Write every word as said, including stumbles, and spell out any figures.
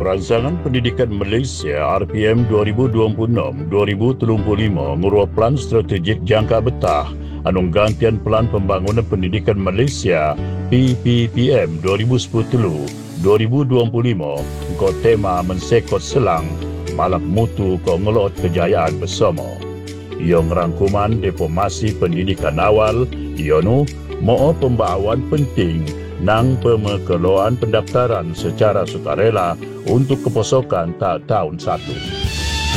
Rancangan Pendidikan Malaysia R P M dua ribu dua puluh enam dua ribu tiga puluh lima ngurus Plan Strategik Jangka Betah anu gantian Pelan Pembangunan Pendidikan Malaysia P P P M dua ribu sepuluh dua ribu dua puluh lima ko tema mensekot selang malap mutu ko ngelot kejayaan bersama. Yang rangkuman Diplomasi Pendidikan Awal ionu mo'o pembawaan penting nang pemekeloan pendaftaran secara sukarela untuk keposokan tahun satu.